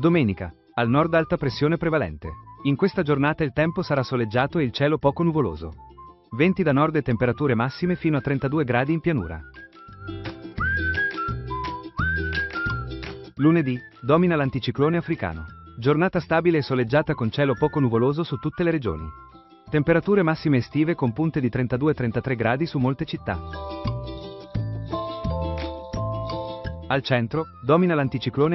Domenica, al nord alta pressione prevalente. In questa giornata il tempo sarà soleggiato e il cielo poco nuvoloso. Venti da nord e temperature massime fino a 32 gradi in pianura. Lunedì, domina l'anticiclone africano. Giornata stabile e soleggiata con cielo poco nuvoloso su tutte le regioni. Temperature massime estive con punte di 32-33 gradi su molte città. Al centro, domina l'anticiclone